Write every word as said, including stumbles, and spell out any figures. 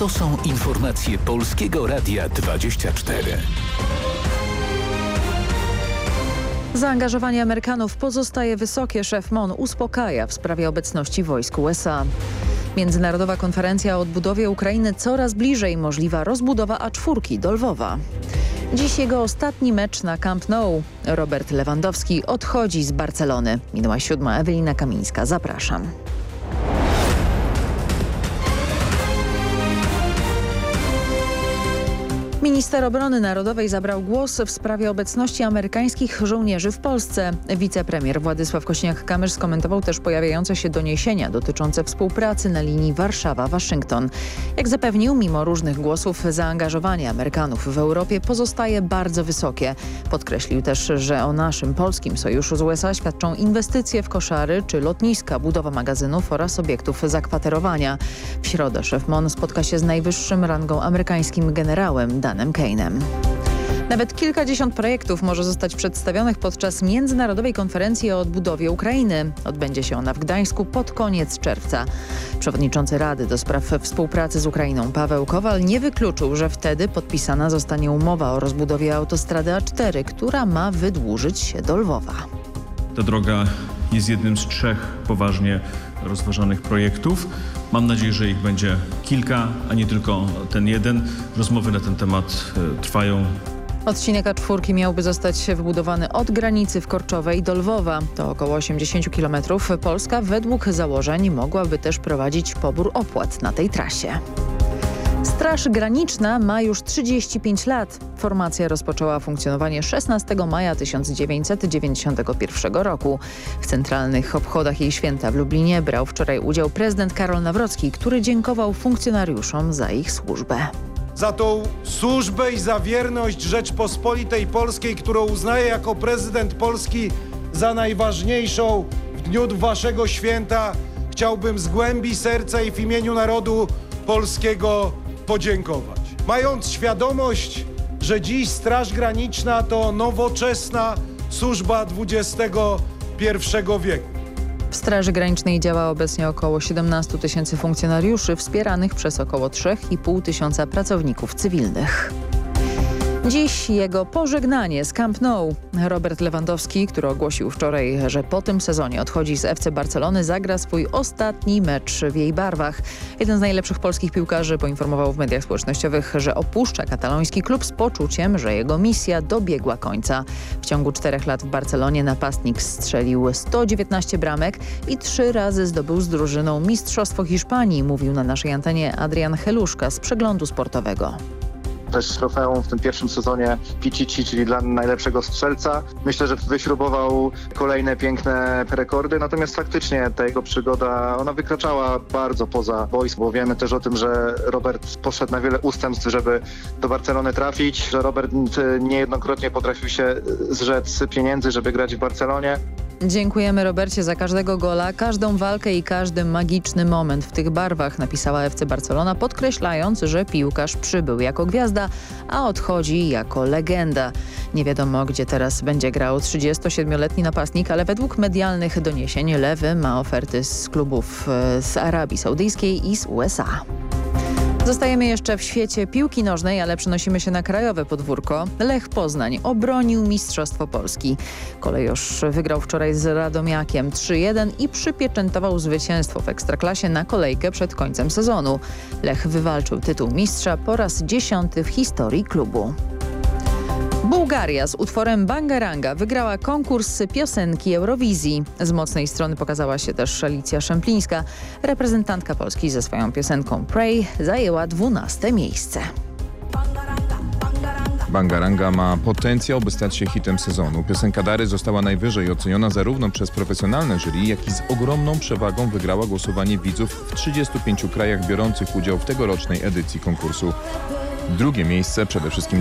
To są informacje Polskiego Radia dwadzieścia cztery. Zaangażowanie Amerykanów pozostaje wysokie. Szef M O N uspokaja w sprawie obecności wojsk U S A. Międzynarodowa konferencja o odbudowie Ukrainy coraz bliżej. Możliwa rozbudowa A cztery do Lwowa. Dziś jego ostatni mecz na Camp Nou. Robert Lewandowski odchodzi z Barcelony. Minęła siódma. Ewelina Kamińska. Zapraszam. Minister Obrony Narodowej zabrał głos w sprawie obecności amerykańskich żołnierzy w Polsce. Wicepremier Władysław Kosiniak-Kamysz skomentował też pojawiające się doniesienia dotyczące współpracy na linii Warszawa-Waszyngton. Jak zapewnił, mimo różnych głosów, zaangażowanie Amerykanów w Europie pozostaje bardzo wysokie. Podkreślił też, że o naszym polskim sojuszu z U S A świadczą inwestycje w koszary czy lotniska, budowa magazynów oraz obiektów zakwaterowania. W środę szef M O N spotka się z najwyższym rangą amerykańskim generałem Danem Kane'em. Nawet kilkadziesiąt projektów może zostać przedstawionych podczas Międzynarodowej Konferencji o odbudowie Ukrainy. Odbędzie się ona w Gdańsku pod koniec czerwca. Przewodniczący Rady do spraw współpracy z Ukrainą Paweł Kowal nie wykluczył, że wtedy podpisana zostanie umowa o rozbudowie autostrady A cztery, która ma wydłużyć się do Lwowa. Ta droga jest jednym z trzech poważnie rozważanych projektów. Mam nadzieję, że ich będzie kilka, a nie tylko ten jeden. Rozmowy na ten temat trwają. Odcinek A cztery miałby zostać wybudowany od granicy w Korczowej do Lwowa. To około osiemdziesiąt kilometrów. Polska według założeń mogłaby też prowadzić pobór opłat na tej trasie. Straż Graniczna ma już trzydzieści pięć lat. Formacja rozpoczęła funkcjonowanie szesnastego maja tysiąc dziewięćset dziewięćdziesiątego pierwszego roku. W centralnych obchodach jej święta w Lublinie brał wczoraj udział prezydent Karol Nawrocki, który dziękował funkcjonariuszom za ich służbę. Za tą służbę i za wierność Rzeczpospolitej Polskiej, którą uznaję jako prezydent Polski za najważniejszą w dniu waszego święta, chciałbym z głębi serca i w imieniu narodu polskiego podziękować. Mając świadomość, że dziś Straż Graniczna to nowoczesna służba dwudziestego pierwszego wieku. W Straży Granicznej działa obecnie około siedemnaście tysięcy funkcjonariuszy wspieranych przez około trzy i pół tysiąca pracowników cywilnych. Dziś jego pożegnanie z Camp Nou. Robert Lewandowski, który ogłosił wczoraj, że po tym sezonie odchodzi z F C Barcelony, zagra swój ostatni mecz w jej barwach. Jeden z najlepszych polskich piłkarzy poinformował w mediach społecznościowych, że opuszcza kataloński klub z poczuciem, że jego misja dobiegła końca. W ciągu czterech lat w Barcelonie napastnik strzelił sto dziewiętnaście bramek i trzy razy zdobył z drużyną Mistrzostwo Hiszpanii, mówił na naszej antenie Adrian Heluszka z Przeglądu Sportowego. Też trofeum w tym pierwszym sezonie Pichichi, czyli dla najlepszego strzelca. Myślę, że wyśrubował kolejne piękne rekordy, natomiast faktycznie ta jego przygoda, ona wykraczała bardzo poza boisko, bo wiemy też o tym, że Robert poszedł na wiele ustępstw, żeby do Barcelony trafić, że Robert niejednokrotnie potrafił się zrzec pieniędzy, żeby grać w Barcelonie. Dziękujemy Robercie za każdego gola, każdą walkę i każdy magiczny moment w tych barwach, napisała F C Barcelona, podkreślając, że piłkarz przybył jako gwiazda, a odchodzi jako legenda. Nie wiadomo, gdzie teraz będzie grał trzydziestosiedmioletni napastnik, ale według medialnych doniesień Lewy ma oferty z klubów z Arabii Saudyjskiej i z U S A. Zostajemy jeszcze w świecie piłki nożnej, ale przenosimy się na krajowe podwórko. Lech Poznań obronił Mistrzostwo Polski. Kolejorz wygrał wczoraj z Radomiakiem trzy jeden i przypieczętował zwycięstwo w Ekstraklasie na kolejkę przed końcem sezonu. Lech wywalczył tytuł mistrza po raz dziesiąty w historii klubu. Bułgaria z utworem Bangaranga wygrała konkurs piosenki Eurowizji. Z mocnej strony pokazała się też Alicja Szemplińska. Reprezentantka Polski ze swoją piosenką Pray zajęła dwunaste miejsce. Bangaranga ma potencjał, by stać się hitem sezonu. Piosenka Dary została najwyżej oceniona zarówno przez profesjonalne jury, jak i z ogromną przewagą wygrała głosowanie widzów w trzydziestu pięciu krajach biorących udział w tegorocznej edycji konkursu. Drugie miejsce przede wszystkim